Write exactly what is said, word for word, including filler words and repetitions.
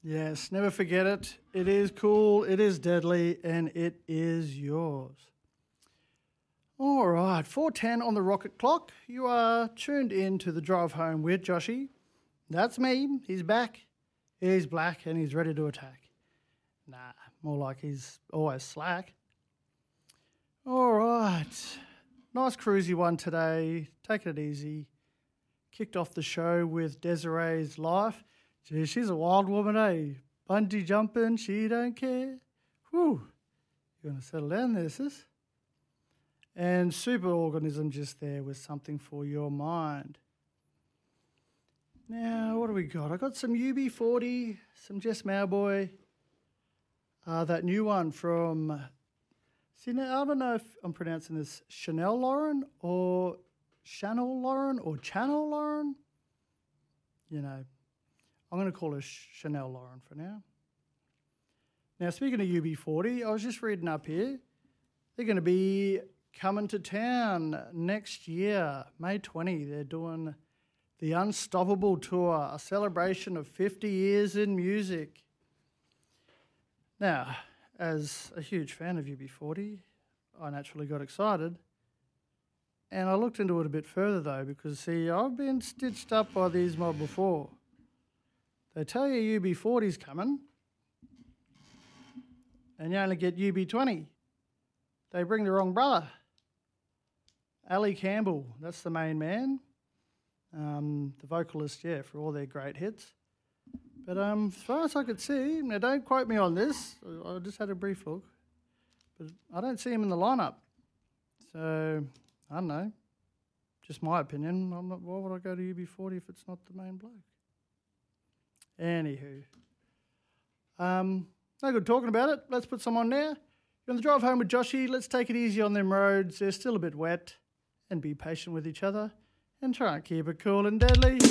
Yes, never forget it. It is cool, it is deadly, and it is yours. All right, four ten on the rocket clock. You are tuned in to the drive home with Joshy. That's me. He's back. He's black and he's ready to attack. Nah, more like he's always slack. All right. Nice cruisy one today. Taking it easy. Kicked off the show with Desiree's Life. Gee, she's a wild woman, eh? Bungee jumping, she don't care. Whew. You're going to settle down there, sis. And Superorganism just there with something for your mind. Now, what do we got? I got some U B forty, some Jess Mauboy. Uh, that new one from, see now, I don't know if I'm pronouncing this Chanel Lauren or Chanel Lauren or Channel Lauren. You know, I'm going to call her Chanel Lauren for now. Now, speaking of U B forty, I was just reading up here. They're going to be coming to town next year, May twentieth. They're doing the Unstoppable Tour, a celebration of fifty years in music. Now, as a huge fan of U B forty, I naturally got excited. And I looked into it a bit further, though, because, see, I've been stitched up by these mob before. They tell you U B forty's coming, and you only get U B twenty. They bring the wrong brother. Ali Campbell, that's the main man. Um, the vocalist, yeah, for all their great hits. But um, as far as I could see, now don't quote me on this, I just had a brief look, but I don't see him in the lineup. So, I don't know, just my opinion. I'm not, why would I go to U B forty if it's not the main bloke? Anywho, um, no good talking about it. Let's put some on now. You're on the drive home with Joshy. Let's take it easy on them roads. They're still a bit wet, and be patient with each other and try and keep it cool and deadly.